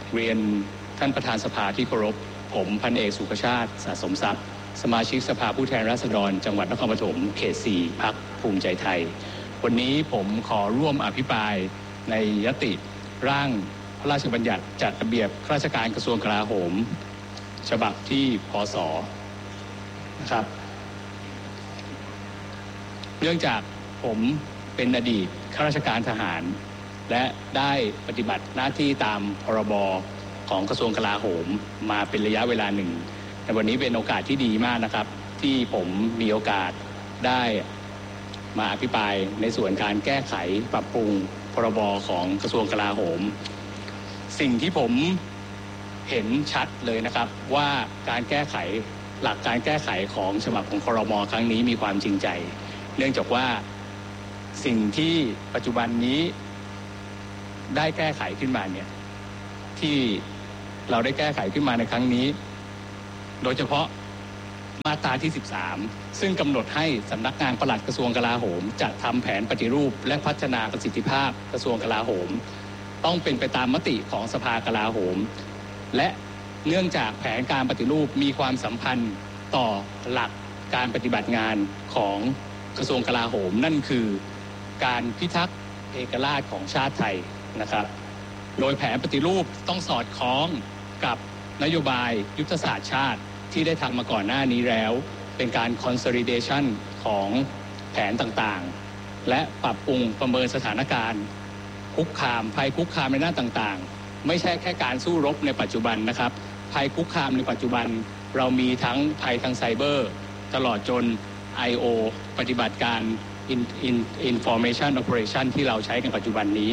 เรียนท่านประธานสภาที่เคารพผมพันเอกสุขชาติสะสมทรัพย์สมาชิกสภาผู้แทนราษฎรจังหวัดนครปฐมเขต 4 พรรคภูมิใจไทยวันนี้ผมขอร่วมอภิปรายในยติร่างพระราชบัญญัติจัดระเบียบข้าราชการกระทรวงกลาโหมฉบับที่พ.ศ.นะครับเนื่องจากผมเป็นอดีตข้าราชการทหารและได้ปฏิบัติหน้าที่ตามพรบของกระทรวงกลาโหมมาเป็นระยะเวลาหนึ่งแต่วันนี้เป็นโอกาสที่ดีมากนะครับที่ผมมีโอกาสได้มาอภิปรายในส่วนการแก้ไขปรับปรุงพรบของกระทรวงกลาโหมสิ่งที่ผมเห็นชัดเลยนะครับว่าการแก้ไขหลักการแก้ไขของฉบับของครม.ครั้งนี้มีความจริงใจเนื่องจากว่าสิ่งที่ปัจจุบันนี้ได้แก้ไขขึ้นมาเนี่ยที่เราได้แก้ไขขึ้นมาในครั้งนี้โดยเฉพาะมาตราที่13ซึ่งกำหนดให้สำนักงานปลัดกระทรวงกลาโหมจัดทำแผนปฏิรูปและพัฒนาประสิทธิภาพกระทรวงกลาโหมต้องเป็นไปตามมติของสภากลาโหมและเนื่องจากแผนการปฏิรูปมีความสัมพันธ์ต่อหลักการปฏิบัติงานของกระทรวงกลาโหมนั่นคือการพิทักษ์เอกราชของชาติไทยนะครับโดยแผนปฏิรูปต้องสอดคล้องกับนโยบายยุทธศาสตร์ชาติที่ได้ทำมาก่อนหน้านี้แล้วเป็นการ consolidation ของแผนต่างๆและปรับปรุงประเมินสถานการณ์คุกคามภัยคุกคามในด้านต่างๆไม่ใช่แค่การสู้รบในปัจจุบันนะครับภัยคุกคามในปัจจุบันเรามีทั้งภัยทางไซเบอร์ตลอดจน I.O. ปฏิบัติการ Information Operation ที่เราใช้ในปัจจุบันนี้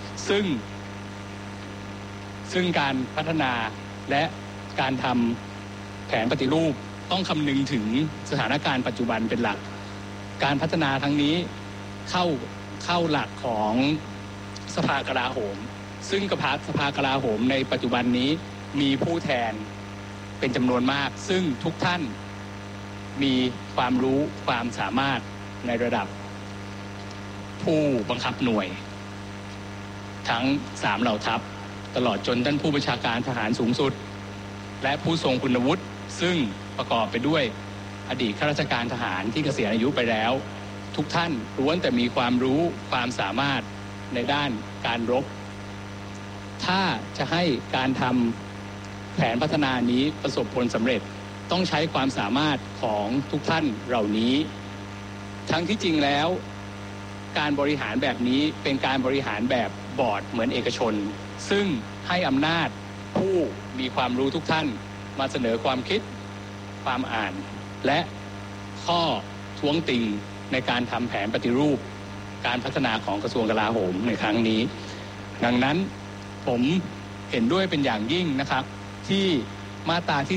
ซึ่งการพัฒนาและการทำแผนปฏิรูปต้องคำนึงถึงสถานการณ์ปัจจุบันเป็นหลักการพัฒนาทั้งนี้เข้าหลักของสภากลาโหมซึ่งสภากลาโหมในปัจจุบันนี้มีผู้แทนเป็นจำนวนมากซึ่งทุกท่านมีความรู้ความสามารถในระดับผู้บังคับหน่วยทั้ง3เหล่าทัพตลอดจนท่านผู้บัญชาการทหารสูงสุดและผู้ทรงคุณวุฒิซึ่งประกอบไปด้วยอดีตข้าราชการทหารที่เกษียณอายุไปแล้วทุกท่านล้วนแต่มีความรู้ความสามารถในด้านการรบถ้าจะให้การทำแผนพัฒนานี้ประสบผลสำเร็จต้องใช้ความสามารถของทุกท่านเหล่านี้ทั้งที่จริงแล้วการบริหารแบบนี้เป็นการบริหารแบบบอร์ดเหมือนเอกชนซึ่งให้อำนาจผู้มีความรู้ทุกท่านมาเสนอความคิดความอ่านและข้อท้วงติงในการทำแผนปฏิรูปการพัฒนาของกระทรวงกลาโหมในครั้งนี้ดังนั้นผมเห็นด้วยเป็นอย่างยิ่งนะครับที่มาตราที่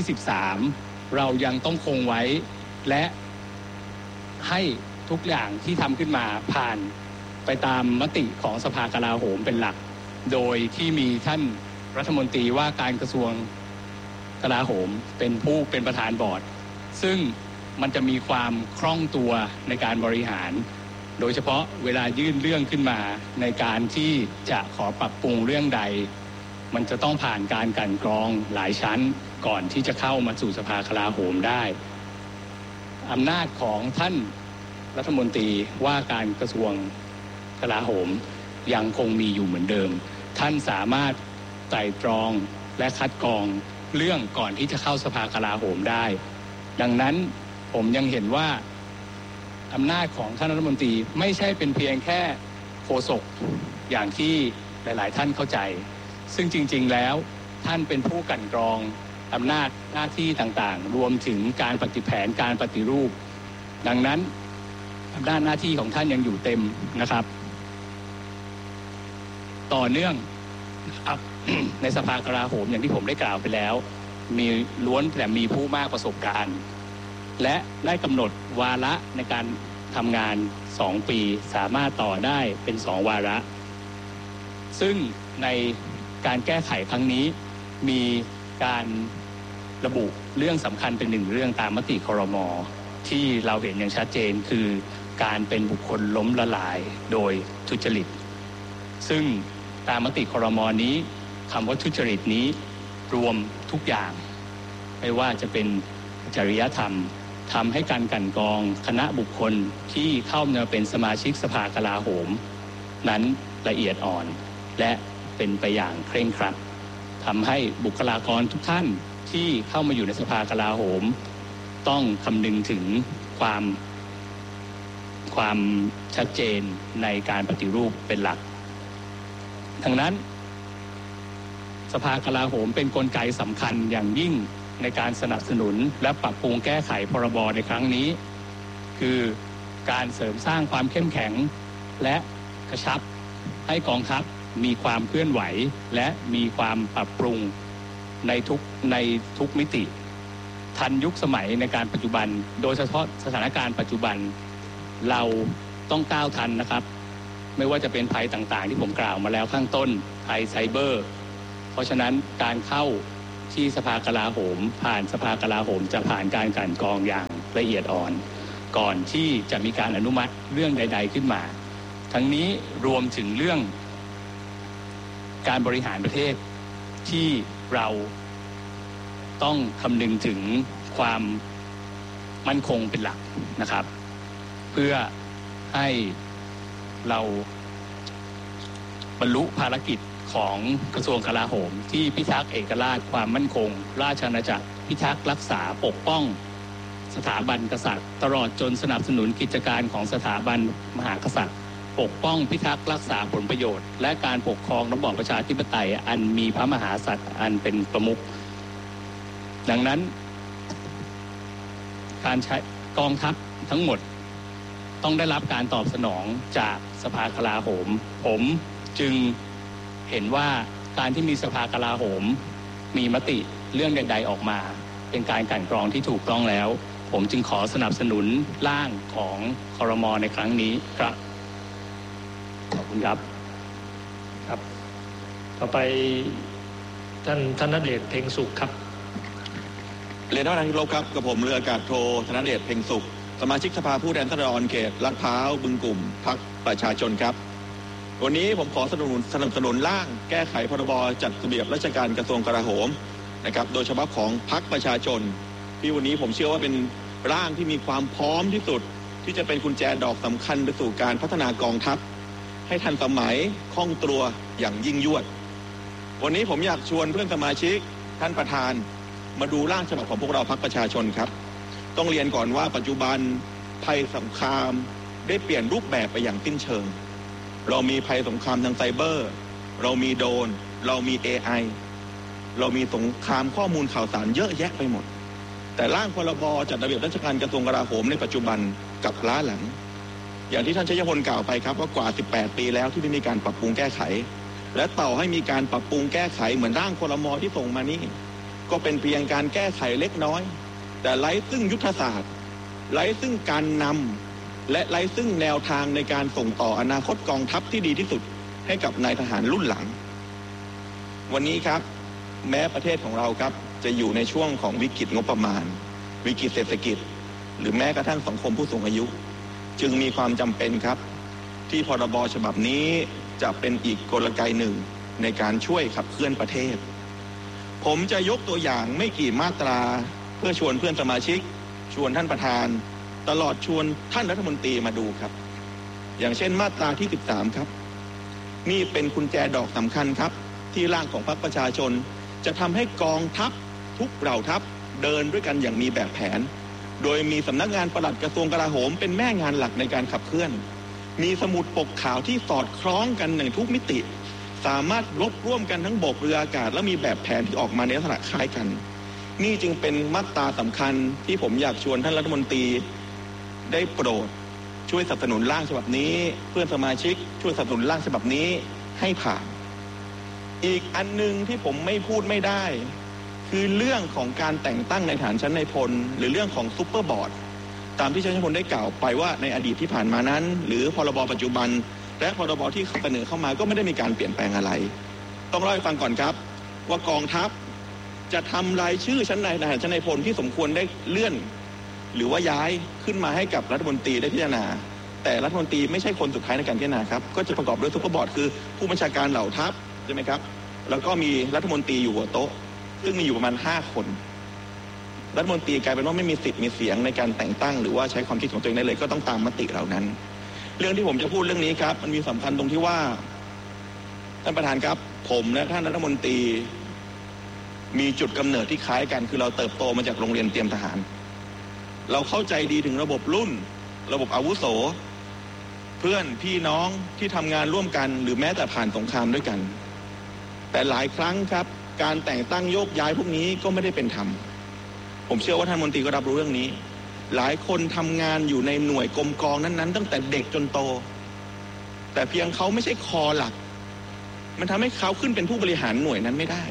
13เรายังต้องคงไว้และให้ทุกอย่างที่ทำขึ้นมาผ่านไปตามมติของสภากลาโหมเป็นหลักโดยที่มีท่านรัฐมนตรีว่าการกระทรวงกลาโหมเป็นประธานบอร์ดซึ่งมันจะมีความคล่องตัวในการบริหารโดยเฉพาะเวลายื่นเรื่องขึ้นมาในการที่จะขอปรับปรุงเรื่องใดมันจะต้องผ่านการกลั่นกรองหลายชั้นก่อนที่จะเข้ามาสู่สภากลาโหมได้อำนาจของท่านรัฐมนตรีว่าการกระทรวงกลาโหมยังคงมีอยู่เหมือนเดิมท่านสามารถไตร่ตรองและคัดกรองเรื่องก่อนที่จะเข้าสภากลาโหมได้ดังนั้นผมยังเห็นว่าอำนาจของท่านรัฐมนตรีไม่ใช่เป็นเพียงแค่โฆษกอย่างที่หลายๆท่านเข้าใจซึ่งจริงๆแล้วท่านเป็นผู้กลั่นกรองอำนาจหน้าที่ต่างๆรวมถึงการปฏิแผนการปฏิรูปดังนั้นอำนาจหน้าที่ของท่านยังอยู่เต็มนะครับต่อเนื่องครับ ในสภากลาโหมอย่างที่ผมได้กล่าวไปแล้วมีล้วนแต่มีผู้มากประสบการณ์และได้กำหนดวาระในการทำงาน2 ปีสามารถต่อได้เป็น2 วาระซึ่งในการแก้ไขครั้งนี้มีการระบุเรื่องสำคัญเป็น1 เรื่องตามมติครม.ที่เราเห็นอย่างชัดเจนคือการเป็นบุคคลล้มละลายโดยทุจริตซึ่งตามมติครม.นี้คำว่าทุจริตนี้รวมทุกอย่างไม่ว่าจะเป็นจริยธรรมทำให้การกลั่นกรองคณะบุคคลที่เข้ามาเป็นสมาชิกสภากลาโหมนั้นละเอียดอ่อนและเป็นไปอย่างเคร่งครัดทำให้บุคลากรทุกท่านที่เข้ามาอยู่ในสภากลาโหมต้องคำนึงถึงความชัดเจนในการปฏิรูปเป็นหลักดังนั้นสภากลาโหมเป็นกลไกสำคัญอย่างยิ่งในการสนับสนุนและปรับปรุงแก้ไขพรบในครั้งนี้คือการเสริมสร้างความเข้มแข็งและกระชับให้กองทัพมีความเคลื่อนไหวและมีความปรับปรุงในทุกมิติทันยุคสมัยในการปัจจุบันโดยเฉพาะสถานการณ์ปัจจุบันเราต้องก้าวทันนะครับไม่ว่าจะเป็นภัยต่างๆที่ผมกล่าวมาแล้วข้างต้นภัยไซเบอร์เพราะฉะนั้นการเข้าที่สภากลาโหมผ่านสภากลาโหมจะผ่านการกลั่นกรองอย่างละเอียดอ่อนก่อนที่จะมีการอนุมัติเรื่องใดๆขึ้นมาทั้งนี้รวมถึงเรื่องการบริหารประเทศที่เราต้องคำนึงถึงความมั่นคงเป็นหลักนะครับเพื่อให้เราบรรลุภารกิจของกระทรวงกลาโหมที่พิทักษ์เอกราชความมั่นคงราชอาณาจักรพิทักษ์รักษาปกป้องสถาบันกษัตริย์ตลอดจนสนับสนุนกิจการของสถาบันมหากษัตริย์ปกป้องพิทักษ์รักษาผลประโยชน์และการปกครองระบอบประชาธิปไตยอันมีพระมหากษัตริย์อันเป็นประมุขดังนั้นการใช้กองทัพทั้งหมดต้องได้รับการตอบสนองจากสภากลาโหมผมจึงเห็นว่าการที่มีสภากลาโหมมีมติเรื่องใดๆออกมาเป็นการกลั่นกรองที่ถูกต้องแล้วผมจึงขอสนับสนุนร่างของครม.ในครั้งนี้ครับขอบคุณครับครับต่อไปท่านธนเดช เพ็งสุขครับเรียนท่านประธานที่เคารพครับกับผมเรืออากาศโทธนเดช เพ็งสุขสมาชิกสภาผู้แทนราษฎรเขตลาดพร้าวบึงกลุ่มพรรคประชาชนครับวันนี้ผมขอสนับสนุนร่างแก้ไขพรบจัดระเบียบราชการกระทรวงกลาโหมนะครับโดยเฉพาะของพรรคประชาชนที่วันนี้ผมเชื่อว่าเป็นร่างที่มีความพร้อมที่สุดที่จะเป็นกุญแจดอกสำคัญไปสู่การพัฒนากองทัพให้ทันสมัยคล่องตัวอย่างยิ่งยวดวันนี้ผมอยากชวนเพื่อนสมาชิกท่านประธานมาดูร่างฉบับของพวกเราพรรคประชาชนครับต้องเรียนก่อนว่าปัจจุบันภัยสงครามได้เปลี่ยนรูปแบบไปอย่างสิ้นเชิงเรามีภัยสงครามทางไซเบอร์เรามีโดรนเรามี AI เรามีสงครามข้อมูลข่าวสารเยอะแยะไปหมดแต่ร่างพรบจัดระเบียบราชการกระทรวงกลาโหมในปัจจุบันกับล้าหลังอย่างที่ท่านชัยพลกล่าวไปครับว่ากว่า18ปีแล้วที่ไม่มีการปรับปรุงแก้ไขและต่อให้มีการปรับปรุงแก้ไขเหมือนร่างพรบที่ส่งมานี้ก็เป็นเพียงการแก้ไขเล็กน้อยแต่ไร้ซึ่งยุทธศาสตร์ไร้ซึ่งการนำและไร้ซึ่งแนวทางในการส่งต่ออนาคตกองทัพที่ดีที่สุดให้กับนายทหารรุ่นหลังวันนี้ครับแม้ประเทศของเราครับจะอยู่ในช่วงของวิกฤตงบประมาณวิกฤตเศรษฐกิจหรือแม้กระทั่งสังคมผู้สูงอายุจึงมีความจำเป็นครับที่พรบฉบับนี้จะเป็นอีกกลไกหนึ่งในการช่วยขับเคลื่อนประเทศผมจะยกตัวอย่างไม่กี่มาตราเพื่อชวนเพื่อนสมาชิกชวนท่านประธานตลอดชวนท่านรัฐมนตรีมาดูครับอย่างเช่นมาตราที่13ครับนี่เป็นกุญแจดอกสำคัญครับที่ร่างของพรรคประชาชนจะทำให้กองทัพทุกเหล่าทัพเดินด้วยกันอย่างมีแบบแผนโดยมีสำนักงานปลัดกระทรวงกลาโหมเป็นแม่งานหลักในการขับเคลื่อนมีสมุดปกข่าวที่สอดคล้องกันในทุกมิติสามารถรบร่วมกันทั้งบกเรืออากาศและมีแบบแผนที่ออกมาในลักษณะคล้ายกันนี่จึงเป็นมาตราสำคัญที่ผมอยากชวนท่านรัฐมนตรีได้โปรดช่วยสนับสนุนร่างฉบับนี้เพื่อนสมาชิกช่วยสนับสนุนร่างฉบับนี้ให้ผ่านอีกอันนึงที่ผมไม่พูดไม่ได้คือเรื่องของการแต่งตั้งในฐานชั้นนายพลหรือเรื่องของซุปเปอร์บอร์ดตามที่ชั้นพลได้กล่าวไปว่าในอดีตที่ผ่านมานั้นหรือพรบปัจจุบันและพรบที่เสนอเข้ามาก็ไม่ได้มีการเปลี่ยนแปลงอะไรต้องเล่าให้ฟังก่อนครับว่ากองทัพจะทำรายชื่อชั้นนายทหารชั้นนายพลที่สมควรได้เลื่อนหรือว่าย้ายขึ้นมาให้กับรัฐมนตรีได้พิจารณาแต่รัฐมนตรีไม่ใช่คนสุดท้ายในการพิจารณาครับก็จะประกอบด้วยซุปเปอร์บอร์ดคือผู้บัญชาการเหล่าทัพใช่ไหมครับแล้วก็มีรัฐมนตรีอยู่หัวโต๊ะซึ่งมีอยู่ประมาณ5 คนรัฐมนตรีกลายเป็นว่าไม่มีสิทธิ์มีเสียงในการแต่งตั้งหรือว่าใช้ความคิดของตัวเองได้เลยก็ต้องตามมติเหล่านั้นเรื่องที่ผมจะพูดเรื่องนี้ครับมันมีสำคัญตรงที่ว่าท่านประธานครับผมและท่านรัฐมนตรีมีจุดกำเนิดที่คล้ายกันคือเราเติบโตมาจากโรงเรียนเตรียมทหารเราเข้าใจดีถึงระบบรุ่นระบบอาวุโสเพื่อนพี่น้องที่ทำงานร่วมกันหรือแม้แต่ผ่านสงครามด้วยกันแต่หลายครั้งครับการแต่งตั้งโยกย้ายพวกนี้ก็ไม่ได้เป็นธรรมผมเชื่อว่าท่านมนตรีก็รับรู้เรื่องนี้หลายคนทำงานอยู่ในหน่วยกรมกองนั้นๆตั้งแต่เด็กจนโตแต่เพียงเขาไม่ใช่คอหลักมันทำให้เขาขึ้นเป็นผู้บริหารหน่วยนั้นไม่ได้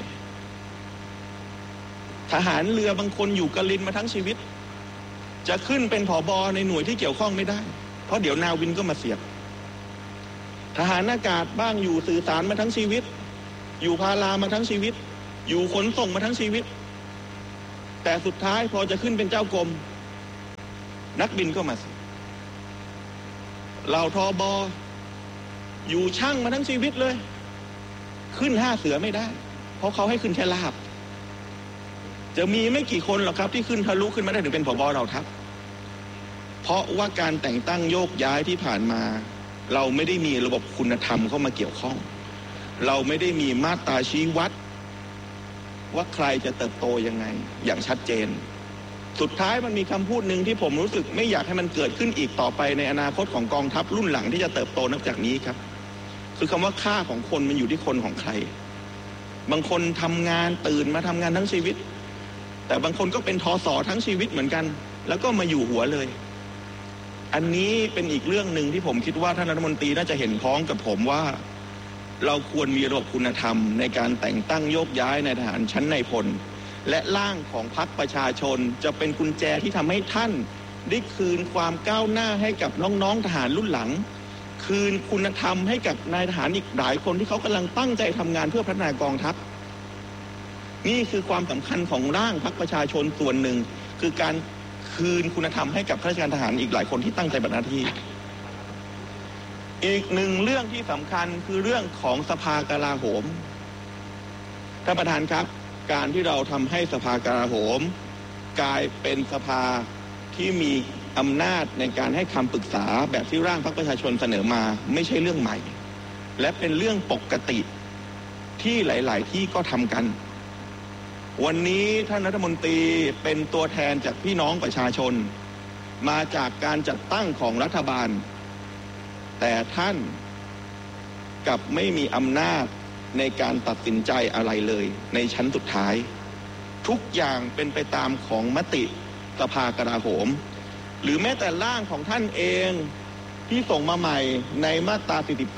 ทหารเรือบางคนอยู่กะลินมาทั้งชีวิตจะขึ้นเป็นผบ.ในหน่วยที่เกี่ยวข้องไม่ได้เพราะเดี๋ยวนาวินก็มาเสียบทหารอากาศบ้างอยู่สื่อสารมาทั้งชีวิตอยู่พารามาทั้งชีวิตอยู่ขนส่งมาทั้งชีวิตแต่สุดท้ายพอจะขึ้นเป็นเจ้ากรมนักบินก็มาเสียบเหล่าทบ.อยู่ช่างมาทั้งชีวิตเลยขึ้น5 เสือไม่ได้เพราะเขาให้ขึ้นแค่ลาบจะมีไม่กี่คนหรอกครับที่ขึ้นทะลุขึ้นมาได้ถึงเป็นผบ.เหล่าทัพเพราะว่าการแต่งตั้งโยกย้ายที่ผ่านมาเราไม่ได้มีระบบคุณธรรมเข้ามาเกี่ยวข้องเราไม่ได้มีมาตราชี้วัดว่าใครจะเติบโตยังไงอย่างชัดเจนสุดท้ายมันมีคำพูดหนึ่งที่ผมรู้สึกไม่อยากให้มันเกิดขึ้นอีกต่อไปในอนาคตของกองทัพรุ่นหลังที่จะเติบโตนับจากนี้ครับคือคำว่าค่าของคนมันอยู่ที่คนของใครบางคนทำงานตื่นมาทำงานทั้งชีวิตแต่บางคนก็เป็นทส.ทั้งชีวิตเหมือนกันแล้วก็มาอยู่หัวเลยอันนี้เป็นอีกเรื่องหนึ่งที่ผมคิดว่าท่านรัฐมนตรีน่าจะเห็นพ้องกับผมว่าเราควรมีระบบคุณธรรมในการแต่งตั้งโยกย้ายในทหารชั้นนายพลและร่างของพรรคประชาชนจะเป็นกุญแจที่ทำให้ท่านได้คืนความก้าวหน้าให้กับน้องๆทหารรุ่นหลังคืนคุณธรรมให้กับนายทหารอีกหลายคนที่เขากำลังตั้งใจทำงานเพื่อพัฒนากองทัพนี่คือความสำคัญของร่างพรรคประชาชนส่วนหนึ่งคือการคืนคุณธรรมให้กับข้าราชการทหารอีกหลายคนที่ตั้งใจปฏิบัติหน้าที่อีกหนึ่งเรื่องที่สำคัญคือเรื่องของสภากลาโหมท่านประธานครับการที่เราทำให้สภากลาโหมกลายเป็นสภาที่มีอำนาจในการให้คำปรึกษาแบบที่ร่างพรรคประชาชนเสนอมาไม่ใช่เรื่องใหม่และเป็นเรื่องปกติที่หลายๆที่ก็ทำกันวันนี้ท่านรัฐมนตรีเป็นตัวแทนจากพี่น้องประชาชนมาจากการจัดตั้งของรัฐบาลแต่ท่านกลับไม่มีอำนาจในการตัดสินใจอะไรเลยในชั้นสุดท้ายทุกอย่างเป็นไปตามของมติสภากลาโหมหรือแม้แต่ร่างของท่านเองที่ส่งมาใหม่ในมาตรา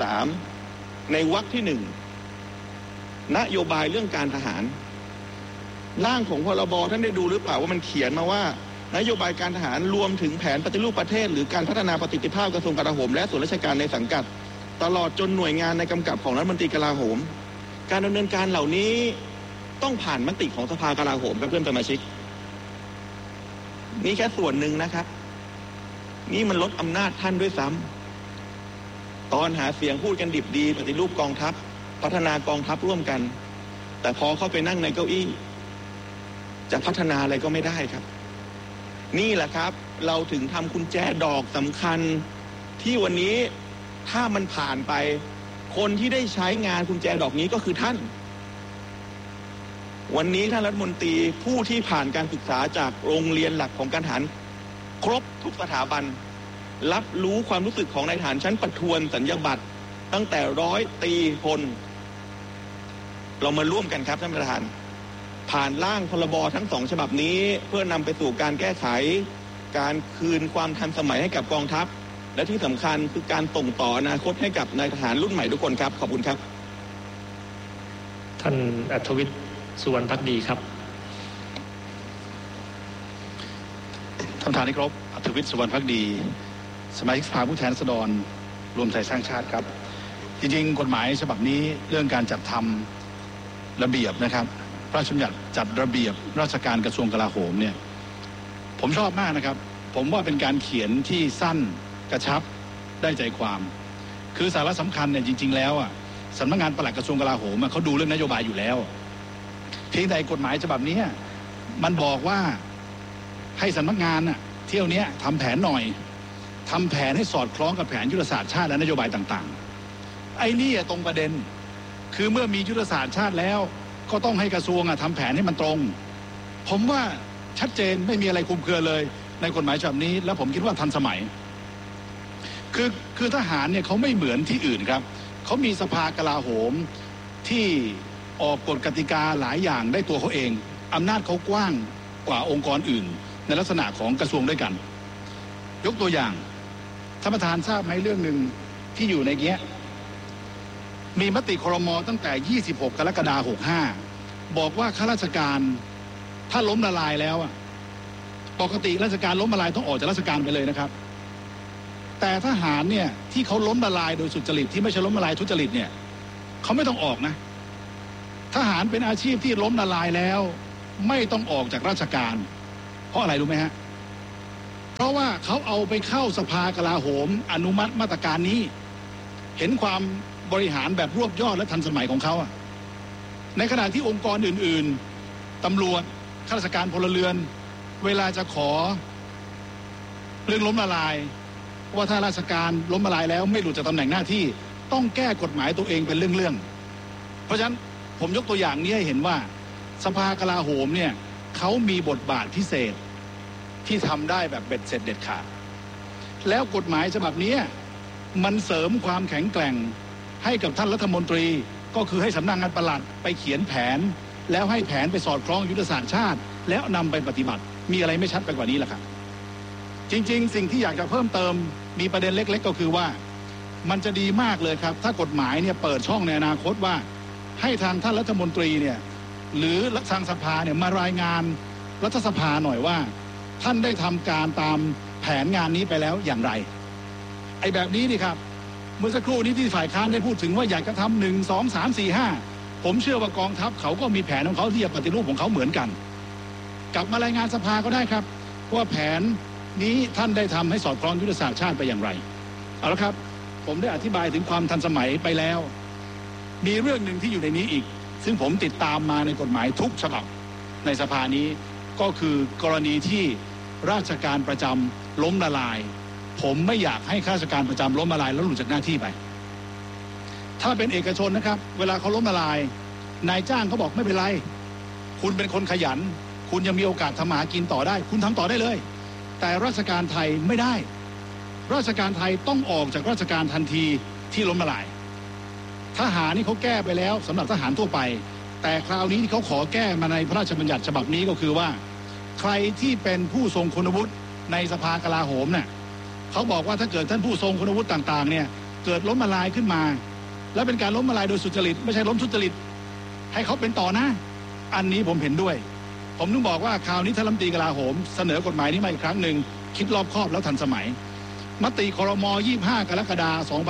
43ในวรรคที่1นโยบายเรื่องการทหารร่างของพรบท่านได้ดูหรือเปล่าว่ามันเขียนมาว่านโยบายการทหารรวมถึงแผนปฏิรูปประเทศหรือการพัฒนาประสิทธิภาพกระทรวงกลาโหมและส่วนราชการในสังกัดตลอดจนหน่วยงานในกำกับของรัฐมนตรีกลาโหมการดำเนินการเหล่านี้ต้องผ่านมติของสภากลาโหมครับเพื่อนสมาชิกนี่แค่ส่วนหนึ่งนะครับนี่มันลดอำนาจท่านด้วยซ้ำตอนหาเสียงพูดกันดิบดีปฏิรูปกองทัพพัฒนากองทัพร่วมกันแต่พอเข้าไปนั่งในเก้าอี้จะพัฒนาอะไรก็ไม่ได้ครับนี่แหละครับเราถึงทำกุญแจดอกสำคัญที่วันนี้ถ้ามันผ่านไปคนที่ได้ใช้งานกุญแจดอกนี้ก็คือท่านวันนี้ท่านรัฐมนตรีผู้ที่ผ่านการศึกษาจากโรงเรียนหลักของการทหารครบทุกสถาบันรับรู้ความรู้สึกของนายทหารชั้นประทวนสัญญาบัตรตั้งแต่ร้อยตรีพลเรามาร่วมกันครับท่านประธานผ่านร่างพรบทั้ง2ฉบับนี้เพื่อนำไปสู่การแก้ไขการคืนความทันสมัยให้กับกองทัพและที่สำคัญคือการส่งต่ออนาคตให้กับนายทหารรุ่นใหม่ทุกคนครับขอบคุณครับท่านอัธวิทย์สุวรรณภักดีครับท่านประธานที่เคารพอัธวิทย์สุวรรณภักดีสมาชิกสภาผู้แทนราษฎรรวมไทยสร้างชาติครับจริงๆกฎหมายฉบับนี้เรื่องการจัดทำระเบียบนะครับพระราชบัญญัติจัดระเบียบราชการกระทรวงกลาโหมเนี่ยผมชอบมากนะครับผมว่าเป็นการเขียนที่สั้นกระชับได้ใจความคือสาระสำคัญเนี่ยจริงๆแล้วสำนักงานปลัดกระทรวงกลาโหมเขาดูเรื่องนโยบายอยู่แล้วเพียงแต่กฎหมายฉบับนี้มันบอกว่าให้สำนักงานเที่ยวนี้ทำแผนหน่อยทำแผนให้สอดคล้องกับแผนยุทธศาสตร์ชาติและนโยบายต่างๆไอ้นี่ตรงประเด็นคือเมื่อมียุทธศาสตร์ชาติแล้วก็ต้องให้กระทรวงทำแผนให้มันตรงผมว่าชัดเจนไม่มีอะไรคลุมเครือเลยในกฎหมายฉบับนี้แล้วผมคิดว่าทันสมัยคือทหารเนี่ยเขาไม่เหมือนที่อื่นครับเขามีสภากลาโหมที่ออกกฎกติกาหลายอย่างได้ตัวเขาเองอำนาจเขากว้างกว่าองค์กรอื่นในลักษณะของกระทรวงด้วยกันยกตัวอย่างท่านประธานทราบไหมเรื่องหนึ่งที่อยู่ในเงี้ยมีมติครม.ตั้งแต่26 กรกฎาคม 65บอกว่าข้าราชการถ้าล้มละลายแล้วปกติราชการล้มละลายต้องออกจากราชการไปเลยนะครับแต่ทหารเนี่ยที่เขาล้มละลายโดยสุจริตที่ไม่ใช่ล้มละลายทุจริตเนี่ยเขาไม่ต้องออกนะทหารเป็นอาชีพที่ล้มละลายแล้วไม่ต้องออกจากราชการเพราะอะไรรู้ไหมฮะเพราะว่าเขาเอาไปเข้าสภากลาโหมอนุมัติมาตรการนี้เห็นความบริหารแบบรวบยอดและทันสมัยของเขาในขณะที่องค์กรอื่นๆตำรวจข้าราชการพลเรือนเวลาจะขอเรื่องล้มละลายว่าถ้าราชการล้มละลายแล้วไม่หลุดจากตำแหน่งหน้าที่ต้องแก้กฎหมายตัวเองเป็นเรื่องๆเพราะฉะนั้นผมยกตัวอย่างนี้ให้เห็นว่าสภากลาโหมเนี่ยเขามีบทบาทพิเศษที่ทำได้แบบเบ็ดเสร็จเด็ดขาดแล้วกฎหมายฉบับนี้มันเสริมความแข็งแกร่งให้กับท่านรัฐมนตรีก็คือให้สำนักงานปลัดไปเขียนแผนแล้วให้แผนไปสอดคล้องยุทธศาสตร์ชาติแล้วนำไปปฏิบัติมีอะไรไม่ชัดไปกว่านี้ล่ะครับจริงๆสิ่งที่อยากจะเพิ่มเติมมีประเด็นเล็กๆก็คือว่ามันจะดีมากเลยครับถ้ากฎหมายเนี่ยเปิดช่องในอนาคตว่าให้ทางท่านรัฐมนตรีเนี่ยหรือทางสภาเนี่ยมารายงานรัฐสภาหน่อยว่าท่านได้ทำการตามแผนงานนี้ไปแล้วอย่างไรไอ้แบบนี้นี่ครับเมื่อสักครู่นี้ที่ฝ่ายค้านได้พูดถึงว่าอยากจะทำ1 2 3 4 5ผมเชื่อว่ากองทัพเขาก็มีแผนของเขาที่จะปฏิรูปของเขาเหมือนกันกลับมารายงานสภาก็ได้ครับว่าแผนนี้ท่านได้ทำให้สอดคล้องยุทธศาสตร์ชาติไปอย่างไรเอาละครับผมได้อธิบายถึงความทันสมัยไปแล้วมีเรื่องหนึ่งที่อยู่ในนี้อีกซึ่งผมติดตามมาในกฎหมายทุกฉบับในสภานี้ก็คือกรณีที่ราชการประจำล้มละลายผมไม่อยากให้ข้าราชการประจำล้มละลายแล้วหลุดจากหน้าที่ไปถ้าเป็นเอกชนนะครับเวลาเขาล้มละลายนายจ้างเขาบอกไม่เป็นไรคุณเป็นคนขยันคุณยังมีโอกาสทำมาหากินต่อได้คุณทำต่อได้เลยแต่ราชการไทยไม่ได้ราชการไทยต้องออกจากราชการทันทีที่ล้มละลายทหารนี่เขาแก้ไปแล้วสำหรับทหารทั่วไปแต่คราวนี้ที่เขาขอแก้มาในพระราชบัญญัติฉบับนี้ก็คือว่าใครที่เป็นผู้ทรงคุณวุฒิในสภากลาโหมเนี่ยเขาบอกว่าถ้าเกิดท่านผู้ทรงคุณวุฒิต่างๆเนี่ยเกิดล้มละลายขึ้นมาและเป็นการล้มละลายโดยสุจริตไม่ใช่ล้มทุจริตให้เขาเป็นต่อนะอันนี้ผมเห็นด้วยผมต้องบอกว่าคราวนี้ท่านรัฐมนตรีกลาโหมเสนอกฎหมายนี้มาอีกครั้งหนึ่งคิดรอบคอบแล้วทันสมัยมติครม. 25 กรกฎาคม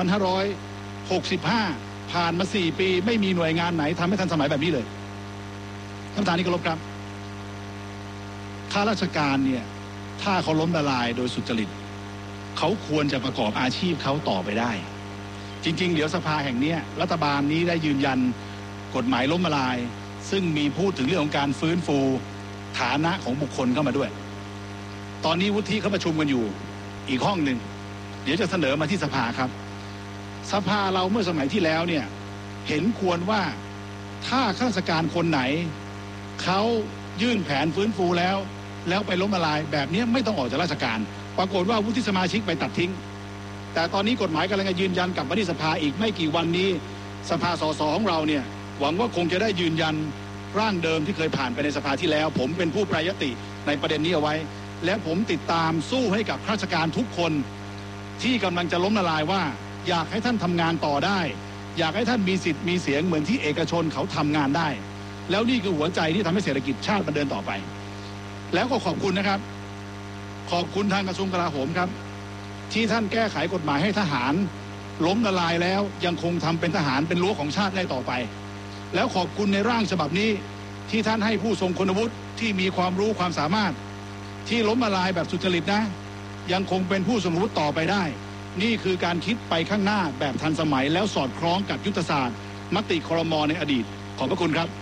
2565ผ่านมา4 ปีไม่มีหน่วยงานไหนทำให้ทันสมัยแบบนี้เลยท่านประธานที่เคารพครับข้าราชการเนี่ยถ้าเขาล้มละลายโดยสุจริตเขาควรจะประกอบอาชีพเขาต่อไปได้จริงๆเดี๋ยวสภาแห่งนี้รัฐบาลนี้ได้ยืนยันกฎหมายล้มละลายซึ่งมีพูดถึงเรื่องของการฟื้นฟูฐานะของบุคคลเข้ามาด้วยตอนนี้วุฒิเขาประชุมกันอยู่อีกห้องหนึ่งเดี๋ยวจะเสนอมาที่สภาครับสภาเราเมื่อสมัยที่แล้วเนี่ยเห็นควรว่าถ้าข้าราชการคนไหนเขายื่นแผนฟื้นฟูแล้วไปล้มละลายแบบนี้ไม่ต้องออกจากราชการปรากฏว่าวุฒิสมาชิกไปตัดทิ้งแต่ตอนนี้กฎหมายกำลังจะยืนยันกลับมาที่สภาอีกไม่กี่วันนี้สภาสสของเราเนี่ยหวังว่าคงจะได้ยืนยันร่างเดิมที่เคยผ่านไปในสภาที่แล้วผมเป็นผู้แปรยติในประเด็นนี้เอาไว้และผมติดตามสู้ให้กับข้าราชการทุกคนที่กำลังจะล้มละลายว่าอยากให้ท่านทำงานต่อได้อยากให้ท่านมีสิทธิ์มีเสียงเหมือนที่เอกชนเขาทำงานได้แล้วนี่คือหัวใจที่ทำให้เศรษฐกิจชาติมันเดินต่อไปแล้วก็ขอบคุณนะครับขอบคุณทางกระทรวงกลาโหมครับที่ท่านแก้ไขกฎหมายให้ทหารล้มละลายแล้วยังคงทำเป็นทหารเป็นรั้วของชาติได้ต่อไปแล้วขอบคุณในร่างฉบับนี้ที่ท่านให้ผู้ทรงคุณวุฒิที่มีความรู้ความสามารถที่ล้มละลายแบบสุจริตนะยังคงเป็นผู้ทรงคุณวุฒิต่อไปได้นี่คือการคิดไปข้างหน้าแบบทันสมัยแล้วสอดคล้องกับยุทธศาสตร์มติครม.ในอดีตขอบพระคุณครับ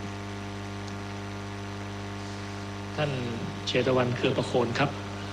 ท่านเชตวันเครือประโคนครับ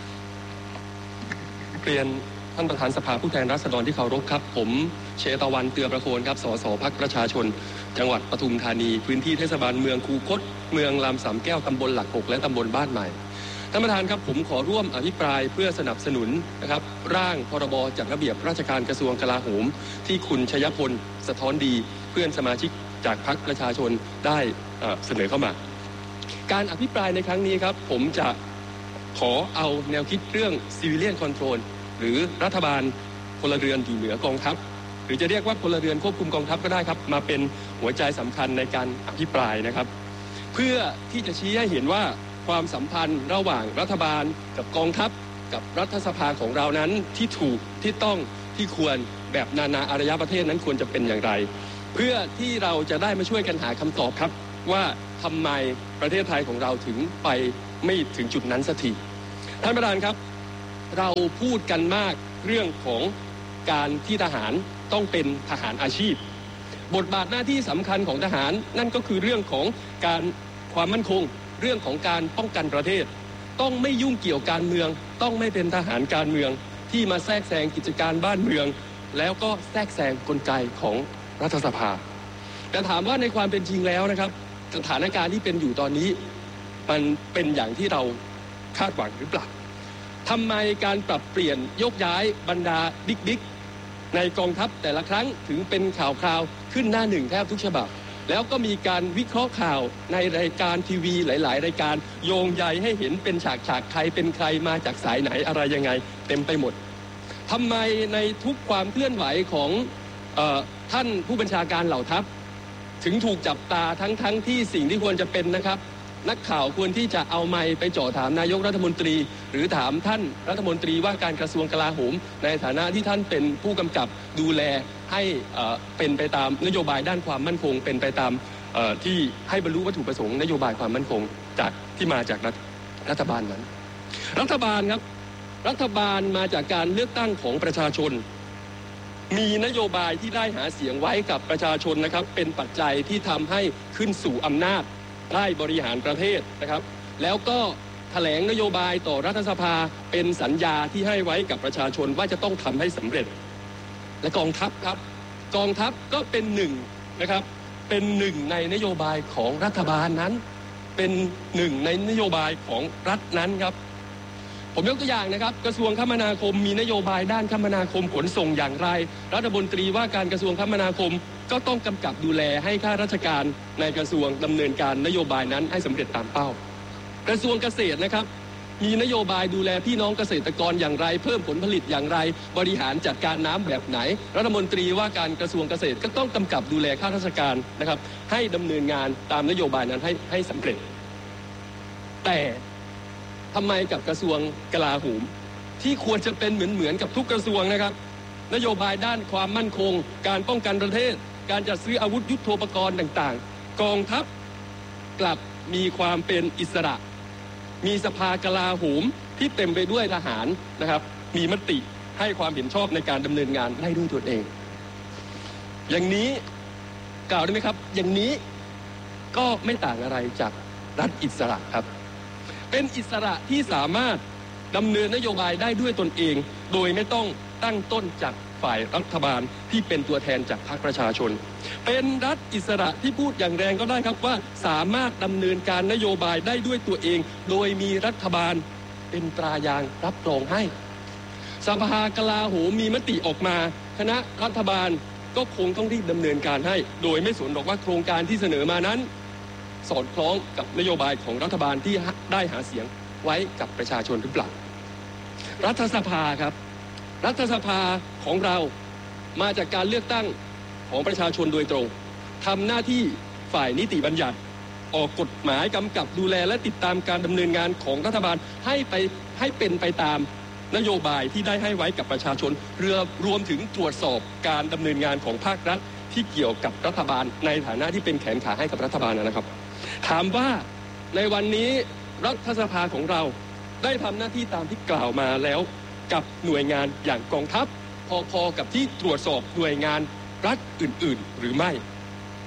เรียนท่านประธานสภาผู้แทนราษฎรที่เคารพครับผมเชตวันเตือประโคนครับสสพรรคประชาชนจังหวัดปทุมธานีพื้นที่เทศบาลเมืองคูคตเมืองลำสามแก้วตำบลหลัก6และตำบลบ้านใหม่ท่านประธานครับผมขอร่วมอภิปรายเพื่อสนับสนุนนะครับร่างพรบจัดระเบียบราชการกระทรวงกลาโหมที่คุณชยพลสะท้อนดีเพื่อนสมาชิกจากพรรคประชาชนได้เสนอเข้ามาการอภิปรายในครั้งนี้ครับผมจะขอเอาแนวคิดเรื่อง Civilian Control หรือรัฐบาลพลเรือนอยู่เหนือกองทัพหรือจะเรียกว่าพลเรือนควบคุมกองทัพก็ได้ครับมาเป็นหัวใจสำคัญในการอภิปรายนะครับเพื่อที่จะชี้ให้เห็นว่าความสัมพันธ์ระหว่างรัฐบาลกับกองทัพกับรัฐสภาของเรานั้นที่ถูกที่ต้องที่ควรแบบนานาอารยประเทศนั้นควรจะเป็นอย่างไรเพื่อที่เราจะได้มาช่วยกันหาคำตอบครับว่าทำไมประเทศไทยของเราถึงไปไม่ถึงจุดนั้นสักทีท่านประธานครับเราพูดกันมากเรื่องของการที่ทหารต้องเป็นทหารอาชีพบทบาทหน้าที่สำคัญของทหารนั่นก็คือเรื่องของการความมั่นคงเรื่องของการป้องกันประเทศต้องไม่ยุ่งเกี่ยวการเมืองต้องไม่เป็นทหารการเมืองที่มาแทรกแซงกิจการบ้านเมืองแล้วก็แทรกแซงกลไกของรัฐสภาแต่ถามว่าในความเป็นจริงแล้วนะครับสถานการณ์ที่เป็นอยู่ตอนนี้มันเป็นอย่างที่เราคาดหวังหรือเปล่าทำไมการปรับเปลี่ยนยกย้ายบรรดาบิ๊กในกองทัพแต่ละครั้งถึงเป็นข่าวคราวขึ้นหน้าหนึ่งแทบทุกฉบับแล้วก็มีการวิเคราะห์ข่าวในรายการทีวีหลายๆรายการโยงใยให้เห็นเป็นฉากใครเป็นใครมาจากสายไหนอะไรยังไงเต็มไปหมดทำไมในทุกความเคลื่อนไหวของท่านผู้บัญชาการเหล่าทัพถึงถูกจับตาทั้งที่สิ่งที่ควรจะเป็นนะครับนักข่าวควรที่จะเอาไมค์ไปจ่อถามนายกรัฐมนตรีหรือถามท่านรัฐมนตรีว่าการกระทรวงกลาโหมในฐานะที่ท่านเป็นผู้กำกับดูแลให้เป็นไปตามนโยบายด้านความมั่นคงเป็นไปตามที่ให้บรรลุวัตถุประสงค์นโยบายความมั่นคงจากที่มาจากรัฐบาลนั้นรัฐบาลครับรัฐบาลมาจากการเลือกตั้งของประชาชนมีนโยบายที่ได้หาเสียงไว้กับประชาชนนะครับเป็นปัจจัยที่ทำให้ขึ้นสู่อำนาจได้บริหารประเทศนะครับแล้วก็แถลงนโยบายต่อรัฐสภาเป็นสัญญาที่ให้ไว้กับประชาชนว่าจะต้องทำให้สำเร็จและกองทัพครับกองทัพก็เป็นหนึ่งนะครับเป็นหนึ่งในนโยบายของรัฐบาลนั้นเป็นหนึ่งในนโยบายของรัฐนั้นครับผมยกตัวอย่างนะครับกระทรวงคมนาคมมีนโยบายด้านคมนาคมขนส่งอย่างไรรัฐมนตรีว่าการกระทรวงคมนาคมก็ต้องกำกับดูแลให้ข้าราชการในกระทรวงดำเนินการนโยบายนั้นให้สำเร็จตามเป้ากระทรวงเกษตรนะครับมีนโยบายดูแลพี่น้องเกษตรกรอย่างไรเพิ่มผลผลิตอย่างไรบริหารจัดการน้ำแบบไหนรัฐมนตรีว่าการกระทรวงเกษตรก็ต้องกำกับดูแลข้าราชการนะครับให้ดำเนินงานตามนโยบายนั้นให้สำเร็จแต่ทำไมกับกระทรวงกลาโหมที่ควรจะเป็นเหมือนกับทุกกระทรวงนะครับนโยบายด้านความมั่นคงการป้องกันประเทศการจัดซื้ออาวุธยุทโธปกรณ์ต่างๆกองทัพกลับมีความเป็นอิสระมีสภากลาโหมที่เต็มไปด้วยทหารนะครับมีมติให้ความเห็นชอบในการดำเนินงานได้ด้วยตัวเองอย่างนี้กล่าวได้ไหมครับอย่างนี้ก็ไม่ต่างอะไรจากรัฐอิสระครับเป็นอิสระที่สามารถดำเนินนโยบายได้ด้วยตนเองโดยไม่ต้องตั้งต้นจากฝ่ายรัฐบาลที่เป็นตัวแทนจากพรรคประชาชนเป็นรัฐอิสระที่พูดอย่างแรงก็ได้ครับว่าสามารถดำเนินการนโยบายได้ด้วยตัวเองโดยมีรัฐบาลเป็นตรายางรับรองให้สภากลาโหมมีมติออกมาคณะรัฐบาลก็คงต้องรีบดำเนินการให้โดยไม่สนหรอกว่าโครงการที่เสนอมานั้นสอดคล้องกับนโยบายของรัฐบาลที่ได้หาเสียงไว้กับประชาชนหรือเปล่ารัฐสภาครับรัฐสภาของเรามาจากการเลือกตั้งของประชาชนโดยตรงทำหน้าที่ฝ่ายนิติบัญญัติออกกฎหมายกำกับดูแลและติดตามการดำเนินงานของรัฐบาลให้เป็นไปตามนโยบายที่ได้ให้ไว้กับประชาชนรวมถึงตรวจสอบการดำเนินงานของภาครัฐที่เกี่ยวกับรัฐบาลในฐานะที่เป็นแขนขาให้กับรัฐบาลนะครับถามว่าในวันนี้รัฐสภาของเราได้ทำหน้าที่ตามที่กล่าวมาแล้วกับหน่วยงานอย่างกองทัพพอๆกับที่ตรวจสอบหน่วยงานรัฐอื่นๆหรือไม่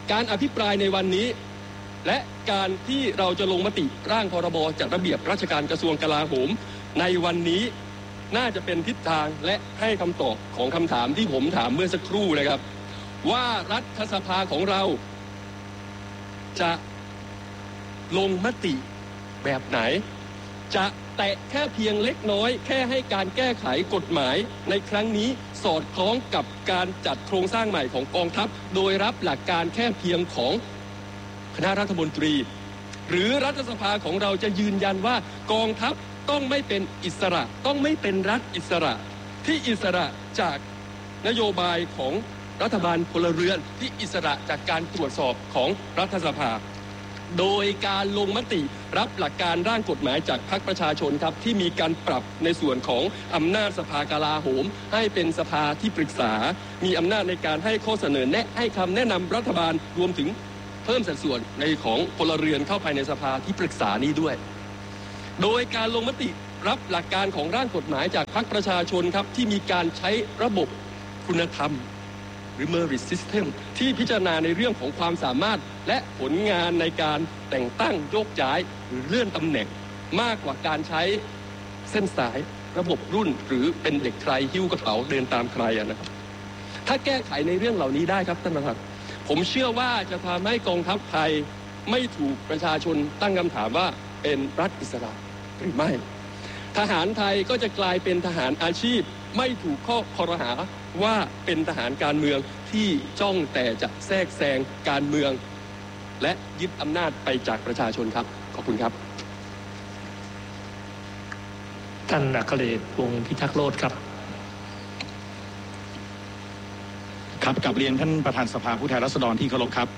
การอภิปรายในวันนี้และการที่เราจะลงมติร่างพรบจัดระเบียบราชการกระทรวงกลาโหมในวันนี้น่าจะเป็นทิศทางและให้คำตอบของคำถามที่ผมถามเมื่อสักครู่นะครับว่ารัฐสภาของเราจะลงมติแบบไหนจะแตะแค่เพียงเล็กน้อยแค่ให้การแก้ไขกฎหมายในครั้งนี้สอดคล้องกับการจัดโครงสร้างใหม่ของกองทัพโดยรับหลักการแค่เพียงของคณะรัฐมนตรีหรือรัฐสภาของเราจะยืนยันว่ากองทัพต้องไม่เป็นอิสระต้องไม่เป็นรัฐอิสระที่อิสระจากนโยบายของรัฐบาลพลเรือนที่อิสระจากการตรวจสอบของรัฐสภาโดยการลงมติรับหลักการร่างกฎหมายจากพรรคประชาชนครับที่มีการปรับในส่วนของอำนาจสภากลาโหมให้เป็นสภาที่ปรึกษามีอำนาจในการให้ข้อเสนอแนะให้คำแนะนำรัฐบาลรวมถึงเพิ่มสัดส่วนในของพลเรือนเข้าภายในสภาที่ปรึกษานี้ด้วยโดยการลงมติรับหลักการของร่างกฎหมายจากพรรคประชาชนครับที่มีการใช้ระบบคุณธรรมหรือ merit system ที่พิจารณาในเรื่องของความสามารถและผลงานในการแต่งตั้งโยกย้ายหรือเลื่อนตำแหน่งมากกว่าการใช้เส้นสายระบบรุ่นหรือเป็นเด็กใครหิ้วกระเป๋าเดินตามใครนะครับถ้าแก้ไขในเรื่องเหล่านี้ได้ครับท่านประธานผมเชื่อว่าจะทำให้กองทัพไทยไม่ถูกประชาชนตั้งคำถามว่าเป็นรัฐอิสระหรือไม่ทหารไทยก็จะกลายเป็นทหารอาชีพไม่ถูกข้อครหาว่าเป็นทหารการเมืองที่จ้องแต่จะแทรกแซงการเมืองและยึดอำนาจไปจากประชาชนครับขอบคุณครับท่านอัครเดช วงศ์พิทักษ์โลดครับครับกับเรียนท่านประธานสภาผู้แทนราษฎรที่เคารพครับ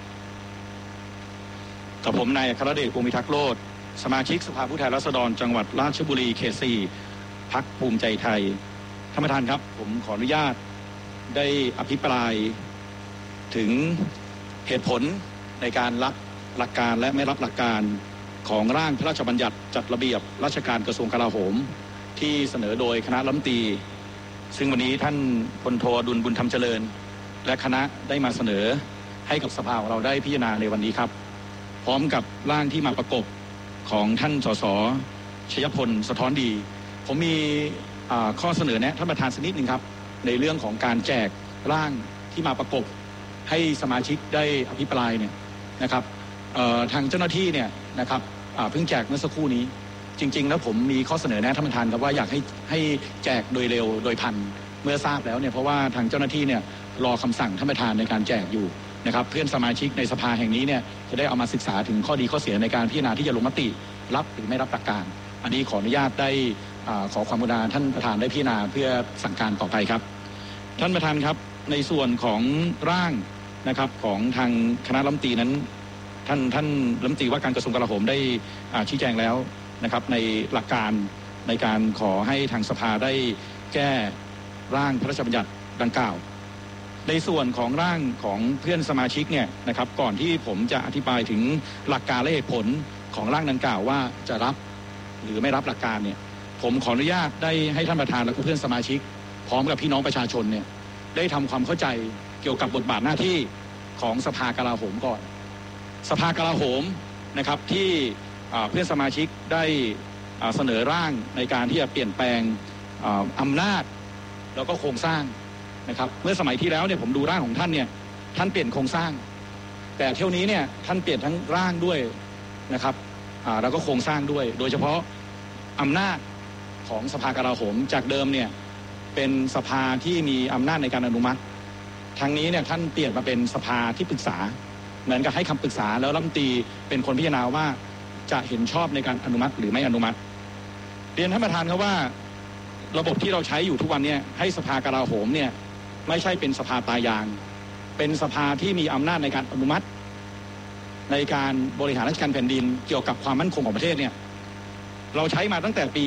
กับผมนายอัครเดช วงศ์พิทักษ์โลดสมาชิกสภาผู้แทนราษฎรจังหวัดราชบุรีเขต 4 พรรคภูมิใจไทยท่านประธานครับผมขออนุญาตได้อภิปรายถึงเหตุผลในการรับหลักการและไม่รับหลักการของร่างพระราชบัญญัติจัดระเบียบราชการกระทรวงกลาโหมที่เสนอโดยคณะรัฐมนตรีซึ่งวันนี้ท่านพลโทอดุล บุญธรรมเจริญและคณะได้มาเสนอให้กับสภาของเราได้พิจารณาในวันนี้ครับพร้อมกับร่างที่มาประกบของท่านสสชยพลสะท้อนดีผมมีข้อเสนอแนะท่านประธานสักนิดหนึ่งครับในเรื่องของการแจกร่างที่มาประกบให้สมาชิกได้อภิปรายเนี่ยนะครับทางเจ้าหน้าที่เนี่ยนะครับเพิ่งแจกเมื่อสักครู่นี้จริงๆแล้วผมมีข้อเสนอแนะท่านประธานครับว่าอยากให้แจกโดยเร็วโดยทันเมื่อทราบแล้วเนี่ยเพราะว่าทางเจ้าหน้าที่เนี่ยรอคำสั่งท่านประธานในการแจกอยู่นะครับเพื่อนสมาชิกในสภาแห่งนี้เนี่ยจะได้เอามาศึกษาถึงข้อดีข้อเสียในการพิจารณาที่จะลงมติรับหรือไม่รับหลักการอันนี้ขออนุญาตได้ขอความกรุณาท่านประธานได้พิจารณาเพื่อสั่งการต่อไปครับท่านประธานครับในส่วนของร่างนะครับของทางคณะรัฐมนตรีนั้นท่านรัฐมนตรีว่าการกระทรวงกลาโหมได้ชี้แจงแล้วนะครับในหลักการในการขอให้ทางสภาได้แก้ร่างพระราชบัญญัติดังกล่าวในส่วนของร่างของเพื่อนสมาชิกเนี่ยนะครับก่อนที่ผมจะอธิบายถึงหลักการและเหตุผลของร่างดังกล่าวว่าจะรับหรือไม่รับหลักการเนี่ยผมขออนุญาตได้ให้ท่านประธานและเพื่อนสมาชิกพร้อมกับพี่น้องประชาชนเนี่ยได้ทำความเข้าใจเกี่ยวกับบทบาทหน้าที่ของสภากลาโหมก่อนสภากลาโหมนะครับที่เพื่อนสมาชิกได้เสนอร่างในการที่จะเปลี่ยนแปลงอำนาจแล้วก็โครงสร้างนะครับเมื่อสมัยที่แล้วเนี่ยผมดูร่างของท่านเนี่ยท่านเปลี่ยนโครงสร้างแต่เที่ยวนี้เนี่ยท่านเปลี่ยนทั้งร่างด้วยนะครับแล้วก็โครงสร้างด้วยโดยเฉพาะอำนาจของสภากลาโหมจากเดิมเนี่ยเป็นสภาที่มีอำนาจในการอนุมัติทางนี้เนี่ยท่านเปลี่ยนมาเป็นสภาที่ปรึกษาเหมือนกับให้คำปรึกษาแล้วรัฐมนตรีเป็นคนพิจารณาว่าจะเห็นชอบในการอนุมัติหรือไม่อนุมัติเรียนท่านประธานครับว่าระบบที่เราใช้อยู่ทุกวันเนี่ยให้สภากลาโหมเนี่ยไม่ใช่เป็นสภาตายางเป็นสภาที่มีอำนาจในการอนุมัติในการบริหารราชการแผ่นดินเกี่ยวกับความมั่นคงของประเทศเนี่ยเราใช้มาตั้งแต่ปี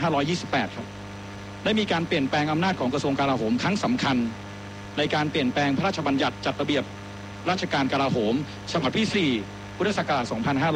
2528 ครับได้มีการเปลี่ยนแปลงอำนาจของกระทรวงกลาโหมครั้งสำคัญในการเปลี่ยนแปลงพระราชบัญญัติจัดระเบียบราชการกลาโหมฉบับที่ 4 พุทธศักราช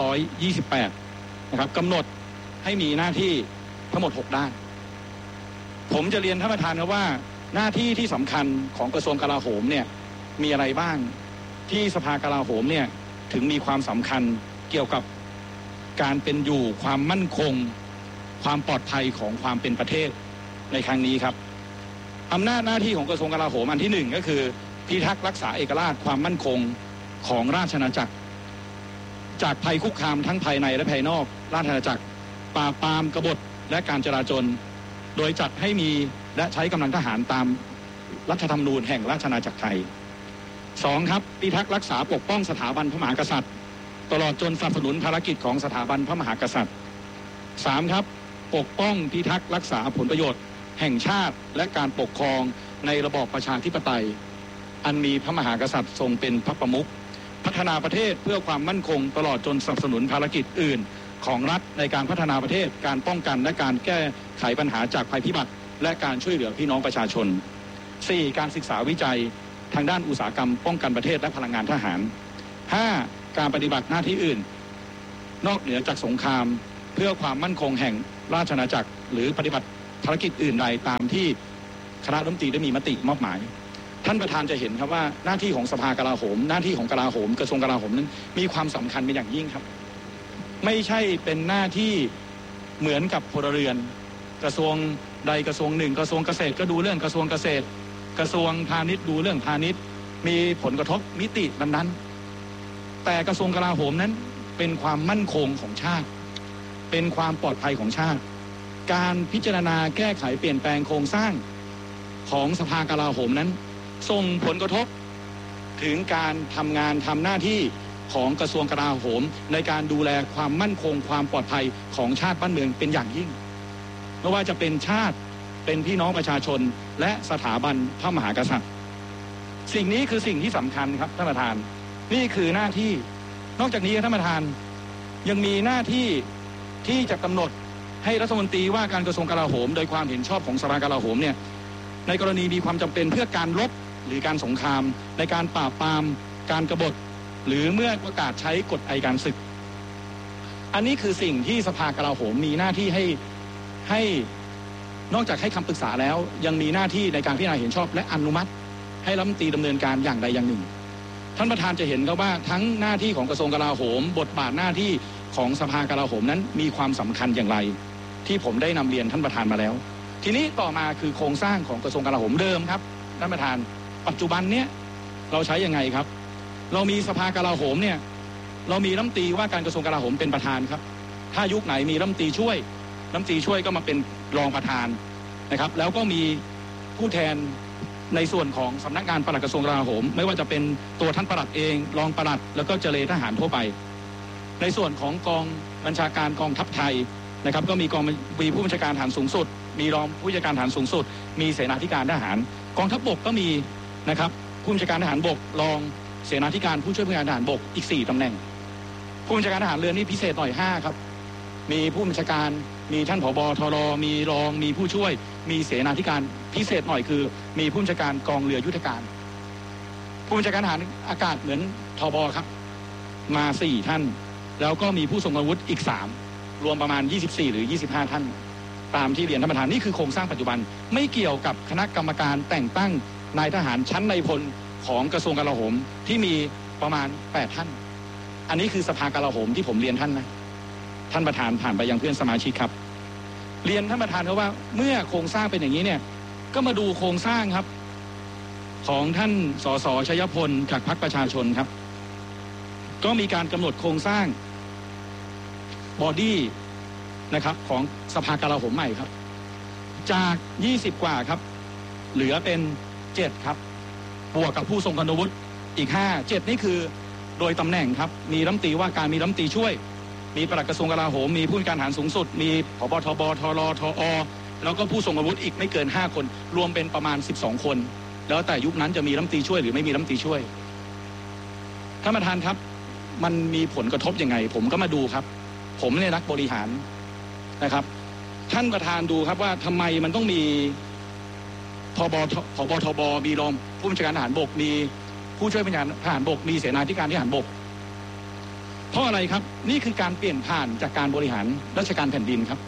2528 นะครับกำหนดให้มีหน้าที่ทั้งหมด 6 ด้านผมจะเรียนท่านประธานครับว่าหน้าที่ที่สำคัญของกระทรวงกลาโหมเนี่ยมีอะไรบ้างที่สภากลาโหมเนี่ยถึงมีความสำคัญเกี่ยวกับการเป็นอยู่ความมั่นคงความปลอดภัยของความเป็นประเทศในครั้งนี้ครับอำนาจหน้าที่ของกระทรวงกลาโหมอันที่หนึ่งก็คือพิทักษ์รักษาเอกราชความมั่นคงของราชอาณาจักรจากภัยคุกคามทั้งภายในและภายนอกราชอาณาจักรปราบปรามกบฏและการจลาจลโดยจัดให้มีและใช้กำลังทหารตามรัฐธรรมนูญแห่งราชอาณาจักรไทย 2. ครับพิทักษ์รักษาปกป้องสถาบันพระมหากษัตริย์ตลอดจนสนับสนุนภารกิจของสถาบันพระมหากษัตริย์ 3. ครับปกป้องพิทักษ์รักษาผลประโยชน์แห่งชาติและการปกครองในระบอบประชาธิปไตยอันมีพระมหากษัตริย์ทรงเป็นพระประมุขพัฒนาประเทศเพื่อความมั่นคงตลอดจนสนับสนุนภารกิจอื่นของรัฐในการพัฒนาประเทศการป้องกันและการแก้ไขปัญหาจากภัยพิบัติและการช่วยเหลือพี่น้องประชาชน 4. การศึกษาวิจัยทางด้านอุตสาหกรรมป้องกันประเทศและพลังงานทหาร 5. การปฏิบัติหน้าที่อื่นนอกเหนือจากสงครามเพื่อความมั่นคงแห่งราชอาณาจักรหรือปฏิบัติภารกิจอื่นใดตามที่คณะรัฐมนตรีได้มีมติมอบหมายท่านประธานจะเห็นครับว่าหน้าที่ของสภากลาโหมหน้าที่ของกลาโหมกระทรวงกลาโหมนั้นมีความสำคัญเป็นอย่างยิ่งครับไม่ใช่เป็นหน้าที่เหมือนกับพลเรือนกระทรวงใดกระทรวงหนึ่งกระทรวงเกษตรก็ดูเรื่องกระทรวงเกษตรกระทรวงพาณิชย์ดูเรื่องพาณิชย์มีผลกระทบมิตินั้นแต่กระทรวงกลาโหมนั้นเป็นความมั่นคงของชาติเป็นความปลอดภัยของชาติการพิจารณาแก้ไขเปลี่ยนแปลงโครงสร้างของสภากลาโหมนั้นส่งผลกระทบถึงการทำงานทำหน้าที่ของกระทรวงกลาโหมในการดูแลความมั่นคงความปลอดภัยของชาติบ้านเมืองเป็นอย่างยิ่งไม่ว่าจะเป็นชาติเป็นพี่น้องประชาชนและสถาบันพระมหากษัตริย์สิ่งนี้คือสิ่งที่สำคัญครับท่านประธานนี่คือหน้าที่นอกจากนี้ท่านประธานยังมีหน้าที่ที่จะกำหนดให้รัฐมนตรีว่าการกระทรวงกลาโหมโดยความเห็นชอบของสภากลาโหมเนี่ยในกรณีมีความจำเป็นเพื่อการรบหรือการสงครามในการปราบปรามการกบฏหรือเมื่อประกาศใช้กฎอัยการศึกอันนี้คือสิ่งที่สภากลาโหมมีหน้าที่ให้นอกจากให้คำปรึกษาแล้วยังมีหน้าที่ในการพิจารณาเห็นชอบและอนุมัติให้รัฐมนตรีดำเนินการอย่างใดอย่างหนึ่งท่านประธานจะเห็นครับว่าทั้งหน้าที่ของกระทรวงกลาโหมบทบาทหน้าที่ของสภากลาโหมนั้นมีความสำคัญอย่างไรที่ผมได้นำเรียนท่านประธานมาแล้วทีนี้ต่อมาคือโครงสร้างของกระทรวงกลาโหมเดิมครับท่านประธานปัจจุบันเนี้ยเราใช้ยังไงครับเรามีสภากลาโหมเนี่ยเรามีรัฐมนตรีว่าการกระทรวงกลาโหมเป็นประธานครับถ้ายุคไหนมีรัฐมนตรีช่วยก็มาเป็นรองประธานนะครับแล้วก็มีผู้แทนในส่วนของสำนักงานปลัดกระทรวงกลาโหมไม่ว่าจะเป็นตัวท่านปลัดเองรองปลัดแล้วก็เจเลทหารทั่วไปในส่วนของกองบัญชาการกองทัพไทยนะครับก็มีผู้บัญชาการทหารสูงสุดมีรองผู้บัญชาการทหารสูงสุดมีเสนาธิการทหารกองทัพบกก็มีนะครับผู้บัญชาการทหารบกรองเสนาธิการผู้ช่วยผู้บัญชาการทหารบกอีก4ตำแหน่งผู้บัญชาการทหารเรือนี่พิเศษหน่อย5ครับมีผู้บัญชาการมีท่านผบ.ทร.มีรองมีผู้ช่วยมีเสนาธิการพิเศษหน่อยคือมีผู้บัญชาการกองเรือยุทธการผู้บัญชาการทหารอากาศเหมือนทบ.ครับมา4ท่านแล้วก็มีผู้ทรงอาวุธอีก3รวมประมาณ24หรือ25ท่านตามที่เรียนท่านประธานนี่คือโครงสร้างปัจจุบันไม่เกี่ยวกับคณะกรรมการแต่งตั้งนายทหารชั้นนายพลของกระทรวงกลาโหมที่มีประมาณ8ท่านอันนี้คือสภากลาโหมที่ผมเรียนท่านนะท่านประธานผ่านไปยังเพื่อนสมาชิกครับเรียนท่านประธานเขาว่าเมื่อโครงสร้างเป็นอย่างนี้เนี่ยก็มาดูโครงสร้างครับของท่านสสชัยพลจากพรรคประชาชนครับก็มีการกำหนดโครงสร้างบอดี้นะครับของสภากลาโหมใหม่ครับจาก20กว่าครับเหลือเป็น7ครับบวกกับผู้ทรงคุณวุฒิอีก5 7นี่คือโดยตำแหน่งครับมีรัฐมนตรีว่าการมีรัฐมนตรีช่วยมีปลัดกระทรวงกลาโหมมีผู้การทหารสูงสุดมีผบ.ทบ.ทร.ทอ.แล้วก็ผู้ทรงอาวุธอีกไม่เกิน5คนรวมเป็นประมาณ12คนแล้วแต่ยุคนั้นจะมีรัฐมนตรีช่วยหรือไม่มีรัฐมนตรีช่วยท่านประธานครับมันมีผลกระทบยังไงผมก็มาดูครับผมเนี่ยนักบริหารนะครับท่านประธานดูครับว่าทำไมมันต้องมีผบ.ทบ.มีรองผู้บัญชาการทหารบกมีผู้ช่วยผู้บัญชาการทหารบกมีเสนาธิการทหารบกเพราะอะไรครับนี่คือการเปลี่ยนผ่านจากการบริหารราชการแผ่นดินครับ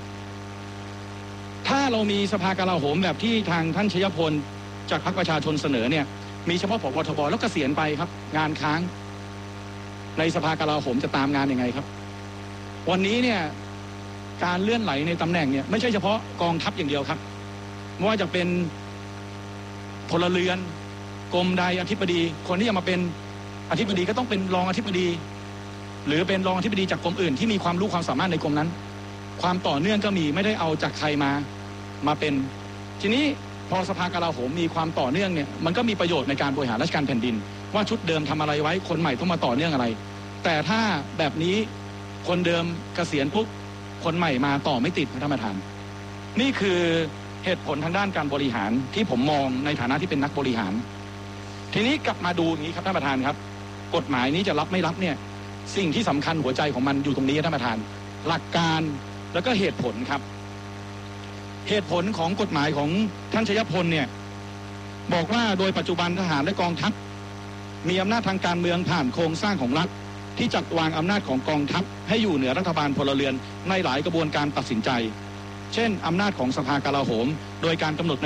ถ้าเรามีสภากลาโหมแบบที่ทางท่านชัยพลจากพรรคประชาชนเสนอเนี่ยมีเฉพาะผบ.ทบ.แล้วเกษียณไปครับงานค้างในสภากลาโหมจะตามงานยังไงครับวันนี้เนี่ยการเลื่อนไหลในตำแหน่งเนี่ยไม่ใช่เฉพาะกองทัพอย่างเดียวครับไม่ว่าจะเป็นพลเรือนกรมใดอธิบดีคนที่จะมาเป็นอธิบดีก็ต้องเป็นรองอธิบดีหรือเป็นรองอธิบดีจากกรมอื่นที่มีความรู้ความสามารถในกรมนั้นความต่อเนื่องก็มีไม่ได้เอาจากใครมาเป็นทีนี้พอสภากลาโหมมีความต่อเนื่องเนี่ยมันก็มีประโยชน์ในการบริหารราชการแผ่นดินว่าชุดเดิมทำอะไรไว้คนใหม่ต้องมาต่อเนื่องอะไรแต่ถ้าแบบนี้คนเดิมเกษียณปุ๊บคนใหม่มาต่อไม่ติดท่านประธานนี่คือเหตุผลทางด้านการบริหารที่ผมมองในฐานะที่เป็นนักบริหารทีนี้กลับมาดูอย่างนี้ครับท่านประธานครับกฎหมายนี้จะรับไม่รับเนี่ยสิ่งที่สำคัญหัวใจของมันอยู่ตรงนี้ท่านประธานหลักการแล้วก็เหตุผลครับเหตุผลของกฎหมายของท่านชยพลเนี่ยบอกว่าโดยปัจจุบันทหารและกองทัพมีอำนาจทางการเมืองผ่านโครงสร้างของรัฐที่จัดวางอำนาจของกองทัพให้อยู่เหนือรัฐบาลพลเรือนในหลายกระบวนการตัดสินใจเช่นอำนาจของสภากลาโหมโดยการกำหนด